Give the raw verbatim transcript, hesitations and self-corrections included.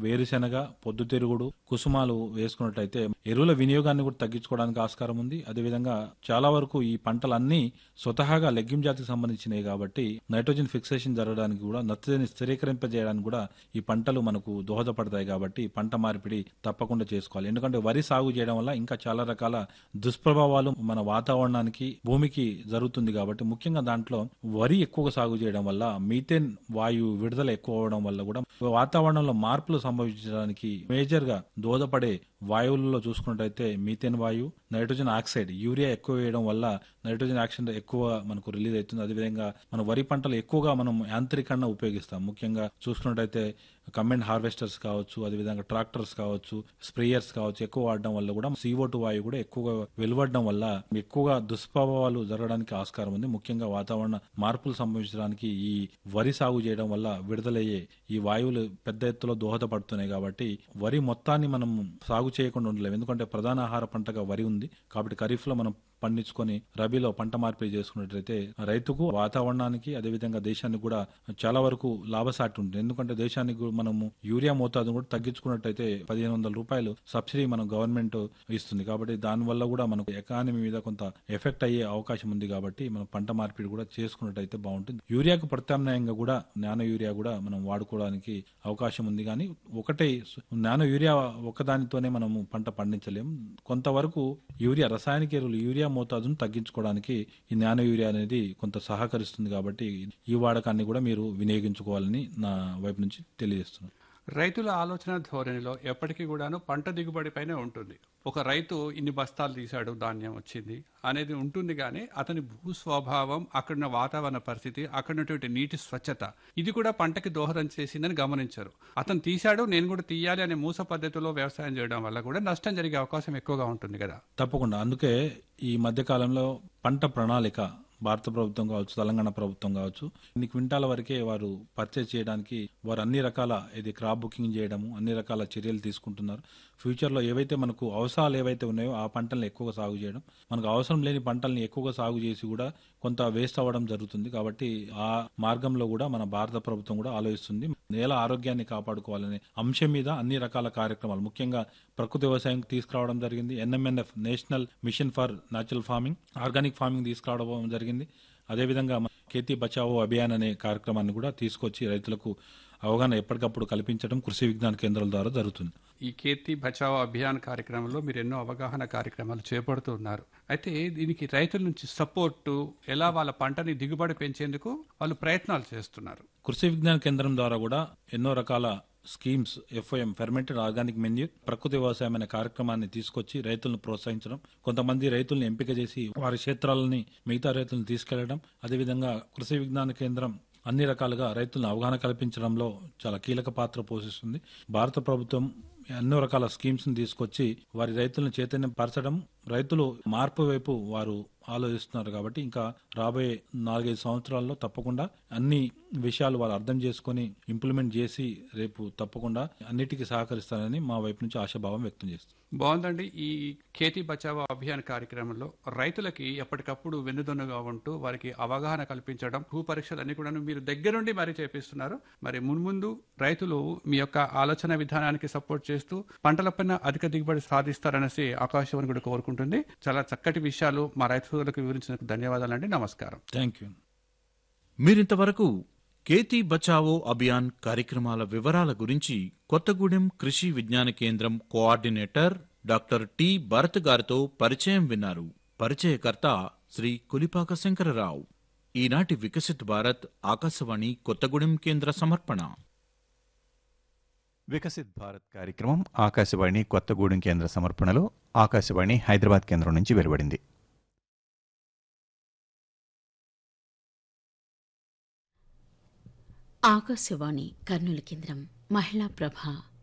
వేరుశెనగ, పొద్దుతిరుగుడు, కుసుమాలు వేసుకున్నట్లయితే ఎరువుల వినియోగాన్ని కూడా తగ్గించుకోవడానికి ఆస్కారం ఉంది. అదేవిధంగా చాలా వరకు ఈ పంటలన్నీ స్వతహాగా లెగ్యూమ్ జాతికి సంబంధించినవి కాబట్టి నైట్రోజన్ ఫిక్సేషన్ జరగడానికి కూడా, నత్రజని స్థిరీకరింపజేయడానికి కూడా ఈ పంటలు మనకు దోహదపడతాయి. కాబట్టి పంట మార్పిడి తప్పకుండా చేసుకోవాలి. ఎందుకంటే వరి సాగు చేయడం వల్ల ఇంకా చాలా రకాల దుష్ప్రభావాలు మన వాతావరణానికి, భూమికి జరుగుతుంది. కాబట్టి ముఖ్యంగా దాంట్లో వరి ఎక్కువగా సాగు చేయడం వల్ల మీథేన్ వాయువు విడుదల ఎక్కువ అవడం వల్ల కూడా వాతావరణంలో మార్పులు సంభవించడానికి మేజర్ గా దోహదపడే వాయువులలో చూసుకున్నట్టయితే మీథేన్ వాయువు, నైట్రోజన్ ఆక్సైడ్, యూరియా ఎక్కువ వేయడం వల్ల నైట్రోజన్ ఆక్సైడ్ ఎక్కువ మనకు రిలీజ్ అవుతుంది. అదేవిధంగా మన వరి పంటలు ఎక్కువగా మనం యాంత్రికంగా ఉపయోగిస్తాం. ముఖ్యంగా చూసుకున్నట్టయితే కంబైన్డ్ హార్వెస్టర్స్ కావచ్చు, అదేవిధంగా ట్రాక్టర్స్ కావచ్చు, స్ప్రేయర్స్ కావచ్చు, ఎక్కువ వాడడం వల్ల కూడా సీఓ టూ వాయువు కూడా ఎక్కువగా వెలువడడం వల్ల ఎక్కువగా దుష్ప్రభావాలు జరగడానికి ఆస్కారం ఉంది. ముఖ్యంగా వాతావరణ మార్పులు సంభవించడానికి ఈ వరి సాగు చేయడం వల్ల విడుదలయ్యే ఈ వాయువులు పెద్ద ఎత్తులో దోహదపడుతున్నాయి. కాబట్టి వరి మొత్తాన్ని మనం సాగు చేయకుండా ఉండలేము. ఎందుకంటే ప్రధాన ఆహార పంటగా వరి ఉంది. కాబట్టి ఖరీఫ్ లో మనం పండించుకొని రబీలో పంట మార్పిడి చేసుకున్నట్లయితే రైతుకు, వాతావరణానికి, అదేవిధంగా దేశానికి కూడా చాలా వరకు లాభసాటి ఉంటుంది. ఎందుకంటే దేశానికి మనము యూరియా మోతాదును కూడా తగ్గించుకున్నట్టయితే పదిహేను వందల రూపాయలు సబ్సిడీ మనం గవర్నమెంట్ ఇస్తుంది. కాబట్టి దానివల్ల కూడా మనకు ఎకానమీ మీద కొంత ఎఫెక్ట్ అయ్యే అవకాశం ఉంది. కాబట్టి మనం పంట మార్పిడి కూడా చేసుకున్నట్టయితే బాగుంటుంది. యూరియాకు ప్రత్యామ్నాయంగా కూడా నానో యూరియా కూడా మనం వాడుకోవడానికి అవకాశం ఉంది. కానీ ఒకటే నానో యూరియా ఒకదానితోనే మనము పంట పండించలేము. కొంతవరకు యూరియా, రసాయనిక ఎరువులు యూరియా మోతాదును తగ్గించుకోవడానికి ఈ నానో యూరియా అనేది కొంత సహకరిస్తుంది. కాబట్టి ఈ వాడకాన్ని కూడా మీరు వినియోగించుకోవాలని నా వైపు నుంచి తెలియజేస్తున్నాను. రైతుల ఆలోచన ధోరణిలో ఎప్పటికీ కూడాను పంట దిగుబడిపైనే ఉంటుంది. ఒక రైతు ఇన్ని బస్తాలు తీశాడు, ధాన్యం వచ్చింది అనేది ఉంటుంది. కానీ అతని భూ స్వభావం, అక్కడున్న వాతావరణ పరిస్థితి, అక్కడున్నటువంటి నీటి స్వచ్ఛత, ఇది కూడా పంటకి దోహదం చేసిందని గమనించారు. అతను తీశాడు, నేను కూడా తీయాలి అనే మూస పద్ధతిలో వ్యవసాయం చేయడం వల్ల కూడా నష్టం జరిగే అవకాశం ఎక్కువగా ఉంటుంది కదా. తప్పకుండా. అందుకే ఈ మధ్య కాలంలో పంట ప్రణాళిక భారత ప్రభుత్వం కావచ్చు, తెలంగాణ ప్రభుత్వం కావచ్చు, ఇన్ని క్వింటాల వరకే వారు పర్చేజ్ చేయడానికి వారు అన్ని రకాల ఇది క్రాప్ బుకింగ్ చేయడము, అన్ని రకాల చర్యలు తీసుకుంటున్నారు. ఫ్యూచర్లో ఏవైతే మనకు అవసరాలు ఏవైతే ఉన్నాయో ఆ పంటలను ఎక్కువగా సాగు చేయడం, మనకు అవసరం లేని పంటల్ని ఎక్కువగా సాగు చేసి కూడా కొంత వేస్ట్ అవ్వడం జరుగుతుంది. కాబట్టి ఆ మార్గంలో కూడా మన భారత ప్రభుత్వం కూడా ఆలోచిస్తుంది. నేల ఆరోగ్యాన్ని కాపాడుకోవాలనే అంశం మీద అన్ని రకాల కార్యక్రమాలు, ముఖ్యంగా ప్రకృతి వ్యవసాయం తీసుకురావడం జరిగింది. NMNF, national mission for natural farming, organic farming తీసుకురావడం జరిగింది. అదేవిధంగా ఖేతీ బచావో అభియాన్ అనే కార్యక్రమాన్ని కూడా తీసుకొచ్చి రైతులకు అవగాహన ఎప్పటికప్పుడు కల్పించడం కృషి విజ్ఞాన కేంద్రాల ద్వారా జరుగుతుంది. ఈ ఖేతీ బచావో అభియాన్ కార్యక్రమంలో మీరు ఎన్నో అవగాహన కార్యక్రమాలు చేపడుతున్నారు. అయితే దీనికి రైతుల నుంచి సపోర్టు ఎలా, వాళ్ళ పంటని దిగుబడి పెంచేందుకు వాళ్ళు ప్రయత్నాలు చేస్తున్నారు? కృషి విజ్ఞాన కేంద్రం ద్వారా కూడా ఎన్నో రకాల schemes, FOM, fermented organic manure, ప్రకృతి వ్యవసాయం అనే కార్యక్రమాన్ని తీసుకొచ్చి రైతులను ప్రోత్సహించడం, కొంతమంది రైతులను ఎంపిక చేసి వారి క్షేత్రాలని మిగతా రైతులను తీసుకెళ్లడం, అదేవిధంగా కృషి విజ్ఞాన కేంద్రం అన్ని రకాలుగా రైతులను అవగాహన కల్పించడంలో చాలా కీలక పాత్ర పోషిస్తుంది. భారత ప్రభుత్వం ఎన్నో రకాల స్కీమ్స్ ని తీసుకొచ్చి వారి రైతులను చైతన్యం పరచడం, రైతులు మార్పు వైపు వారు ఆలోచిస్తున్నారు. కాబట్టి ఇంకా రాబోయే నాలుగైదు సంవత్సరాల్లో తప్పకుండా అన్ని విషయాలు వాళ్ళు అర్థం చేసుకుని ఇంప్లిమెంట్ చేసి రేపు తప్పకుండా అన్నిటికీ సహకరిస్తారని మా వైపు నుంచి ఆశాభావం వ్యక్తం చేస్తుంది. బాగుందండి. ఈ ఖేతీ బచావో అభియాన్ కార్యక్రమంలో రైతులకి ఎప్పటికప్పుడు వెన్నుదన్నుగా ఉంటూ వారికి అవగాహన కల్పించడం, భూ పరీక్షలు అన్ని కూడా మీరు దగ్గరుండి మరీ చేపిస్తున్నారు. మరి మున్ముందు రైతులు మీ యొక్క ఆలోచన విధానానికి సపోర్ట్ చేస్తూ పంటలపైన అధిక దిగుబడి సాధిస్తారనేసి ఆకాశవాణి కూడా కోరుకుంటుంది. చాలా చక్కటి విషయాలు మా రైతులకు వివరించినందుకు ధన్యవాదాలండి. నమస్కారం. Thank you. మీరింతవరకు ఖేతీ బచావో అభియాన్ కార్యక్రమాల వివరాల గురించి కొత్తగూడెం కృషి విజ్ఞాన కేంద్రం కోఆర్డినేటర్ డాక్టర్ టి భరత్ గారితో పరిచయం విన్నారు. పరిచయకర్త శ్రీ కులిపాక శంకరరావు. ఈనాటి వికసిత్ భారత్ ఆకాశవాణి కొత్తగూడెం కేంద్ర సమర్పణ. వికసిత్ భారత్ కార్యక్రమం ఆకాశవాణి కొత్తగూడెం కేంద్ర సమర్పణలో ఆకాశవాణి హైదరాబాద్ కేంద్రం నుంచి వెలువడింది. ఆకాశవాణి కర్నూలు కేంద్రం మహిళా ప్రభ